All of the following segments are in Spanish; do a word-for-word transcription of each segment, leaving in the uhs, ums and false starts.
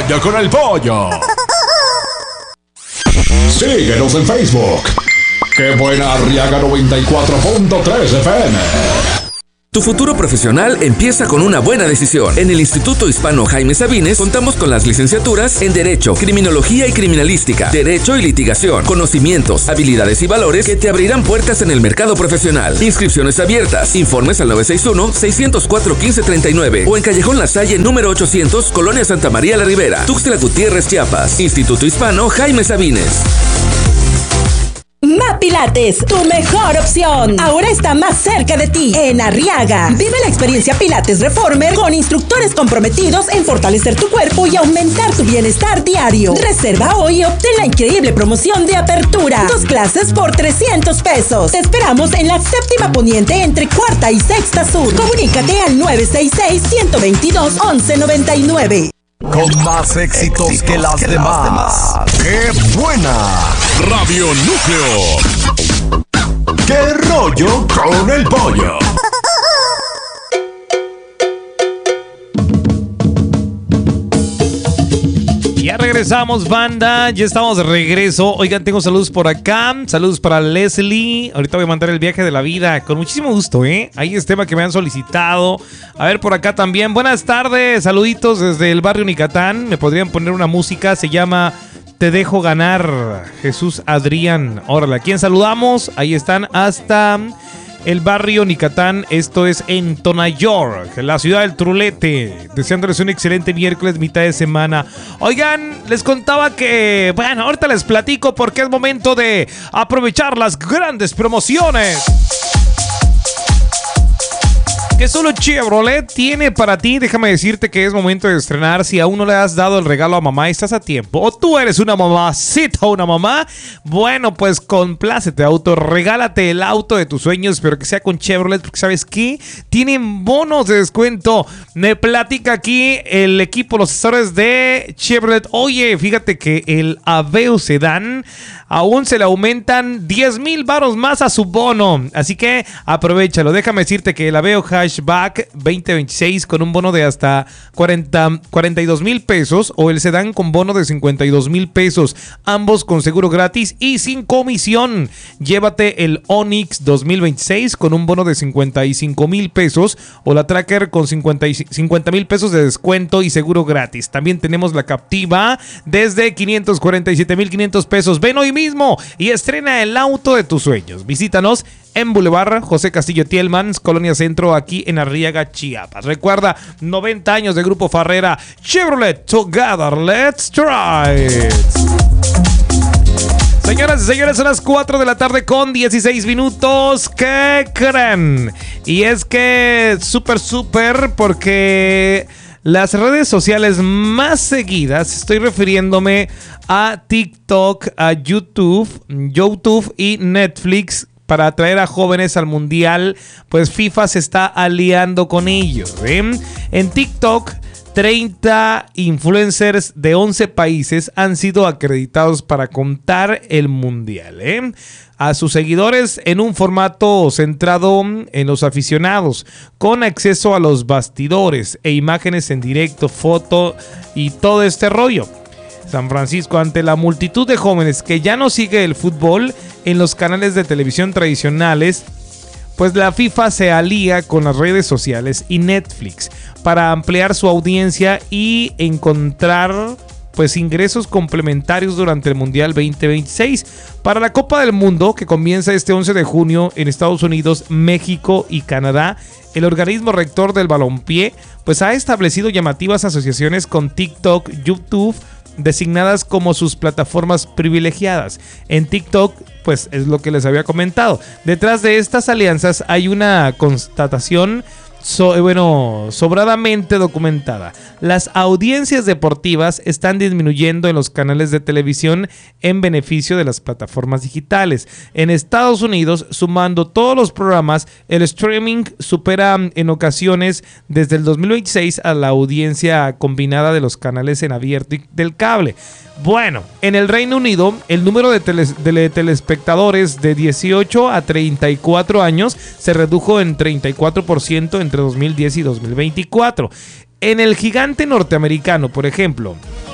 rollo con el pollo. Síguenos en Facebook. ¡Qué buena Arriaga noventa y cuatro punto tres F M! Tu futuro profesional empieza con una buena decisión. En el Instituto Hispano Jaime Sabines contamos con las licenciaturas en Derecho, Criminología y Criminalística, Derecho y Litigación, conocimientos, habilidades y valores que te abrirán puertas en el mercado profesional. Inscripciones abiertas. Informes al nueve seis uno, seis cero cuatro, uno cinco tres nueve o en Callejón La Salle número ochocientos, Colonia Santa María La Ribera, Tuxtla Gutiérrez, Chiapas. Instituto Hispano Jaime Sabines. MAP Pilates, tu mejor opción. Ahora está más cerca de ti, en Arriaga. Vive la experiencia Pilates Reformer con instructores comprometidos en fortalecer tu cuerpo y aumentar tu bienestar diario. Reserva hoy y obtén la increíble promoción de apertura. Dos clases por trescientos pesos. Te esperamos en la séptima poniente entre cuarta y sexta sur. Comunícate al nueve seis seis, uno dos dos, once noventa y nueve. Con más éxitos, éxitos que, las, que demás. las demás. ¡Qué buena! Radio Núcleo. ¡Qué rollo con el pollo! Ya regresamos, banda. Ya estamos de regreso. Oigan, tengo saludos por acá. Saludos para Leslie. Ahorita voy a mandar el viaje de la vida. Con muchísimo gusto, ¿eh? Ahí es tema que me han solicitado. A ver, por acá también. Buenas tardes. Saluditos desde el barrio Nicatán. Me podrían poner una música. Se llama Te Dejo Ganar. Jesús Adrián. Órale, ¿a quién saludamos? Ahí están hasta el barrio Nicatán. Esto es en Tonayor, la ciudad del Trulete. Deseándoles un excelente miércoles, mitad de semana. Oigan, les contaba que, bueno, ahorita les platico porque es momento de aprovechar las grandes promociones que solo Chevrolet tiene para ti. Déjame decirte que es momento de estrenar. Si aún no le has dado el regalo a mamá, estás a tiempo. O tú eres una mamacita o una mamá, bueno, pues complácete auto. Regálate el auto de tus sueños, pero que sea con Chevrolet, porque ¿sabes qué? Tienen bonos de descuento. Me platica aquí el equipo, los asesores de Chevrolet. Oye, fíjate que el Aveo Sedán aún se le aumentan diez mil varos más a su bono. Así que aprovechalo. Déjame decirte que el Aveo Hatchback veinte veintiséis con un bono de hasta cuarenta, cuarenta y dos mil pesos o el sedán con bono de cincuenta y dos mil pesos, ambos con seguro gratis y sin comisión. Llévate el Onix dos mil veintiséis con un bono de cincuenta y cinco mil pesos o la Tracker con cincuenta mil pesos de descuento y seguro gratis. También tenemos la Captiva desde quinientos cuarenta y siete mil quinientos pesos. Ven hoy mismo y estrena el auto de tus sueños. Visítanos en Boulevard José Castillo Tielmans, Colonia Centro, aquí en Arriaga, Chiapas. Recuerda, noventa años de Grupo Farrera. Chevrolet, together, let's try it. Señoras y señores, son las cuatro de la tarde con dieciséis minutos. ¿Qué creen? Y es que súper, súper, porque las redes sociales más seguidas, estoy refiriéndome a TikTok, a YouTube, YouTube y Netflix, para atraer a jóvenes al mundial, pues FIFA se está aliando con ellos, ¿eh? En TikTok, treinta influencers de once países han sido acreditados para contar el mundial, ¿eh? A sus seguidores en un formato centrado en los aficionados, con acceso a los bastidores e imágenes en directo, foto y todo este rollo. San Francisco, ante la multitud de jóvenes que ya no sigue el fútbol en los canales de televisión tradicionales, pues la FIFA se alía con las redes sociales y Netflix para ampliar su audiencia y encontrar pues ingresos complementarios durante el Mundial veinte veintiséis. Para la Copa del Mundo, que comienza este once de junio en Estados Unidos, México y Canadá, el organismo rector del balompié pues ha establecido llamativas asociaciones con TikTok, YouTube, designadas como sus plataformas privilegiadas. En TikTok, pues es lo que les había comentado. Detrás de estas alianzas hay una constatación So, bueno, sobradamente documentada. Las audiencias deportivas están disminuyendo en los canales de televisión en beneficio de las plataformas digitales. En Estados Unidos, sumando todos los programas, el streaming supera en ocasiones desde el dos mil veintiséis a la audiencia combinada de los canales en abierto y del cable. Bueno, en el Reino Unido, el número de, teles, de telespectadores de dieciocho a treinta y cuatro años se redujo en treinta y cuatro por ciento entre dos mil diez y dos mil veinticuatro. En el gigante norteamericano, por ejemplo,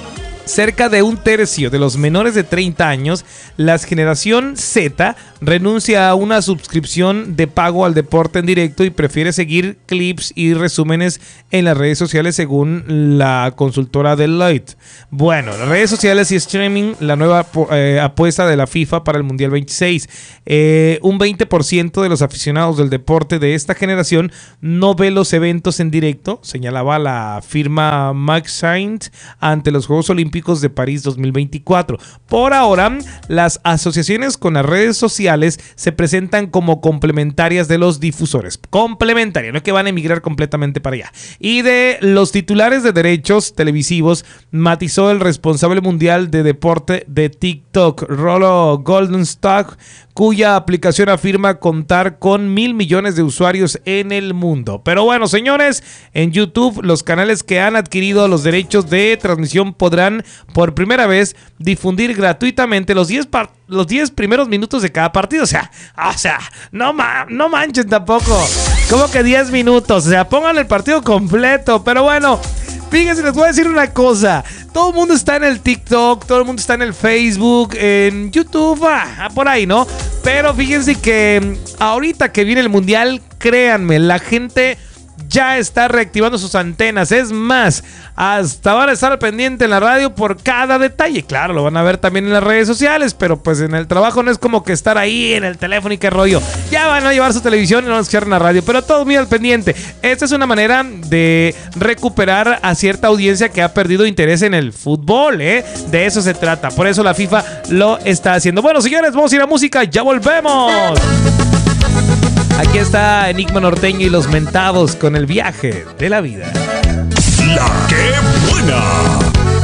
cerca de un tercio de los menores de treinta años, la generación Z renuncia a una suscripción de pago al deporte en directo y prefiere seguir clips y resúmenes en las redes sociales, según la consultora Deloitte. Bueno, las redes sociales y streaming, la nueva eh, apuesta de la FIFA para el Mundial veintiséis. Eh, un veinte por ciento de los aficionados del deporte de esta generación no ve los eventos en directo, señalaba la firma Maxent ante los Juegos Olímpicos de París dos mil veinticuatro. Por ahora, las asociaciones con las redes sociales se presentan como complementarias de los difusores. Complementarias, no es que van a emigrar completamente para allá. Y de los titulares de derechos televisivos, matizó el responsable mundial de deporte de TikTok, Rollo Goldenstock, cuya aplicación afirma contar con mil millones de usuarios en el mundo. Pero bueno, señores, en YouTube los canales que han adquirido los derechos de transmisión podrán por primera vez difundir gratuitamente los diez par- los diez primeros minutos de cada partido. O sea, o sea, no, ma- no manchen tampoco. ¿Cómo que diez minutos? O sea, pongan el partido completo. Pero bueno, fíjense, les voy a decir una cosa. Todo el mundo está en el TikTok, todo el mundo está en el Facebook, en YouTube, ah, por ahí, ¿no? Pero fíjense que ahorita que viene el Mundial, créanme, la gente ya está reactivando sus antenas. Es más, hasta van a estar al pendiente en la radio por cada detalle. Claro, lo van a ver también en las redes sociales, pero pues en el trabajo no es como que estar ahí en el teléfono y qué rollo. Ya van a llevar su televisión y no van a escuchar en la radio, pero todo muy al pendiente. Esta es una manera de recuperar a cierta audiencia que ha perdido interés en el fútbol, ¿eh? De eso se trata. Por eso la FIFA lo está haciendo. Bueno, señores, vamos a ir a música. Ya volvemos. Aquí está Enigma Norteño y los Mentados con el viaje de la vida. La que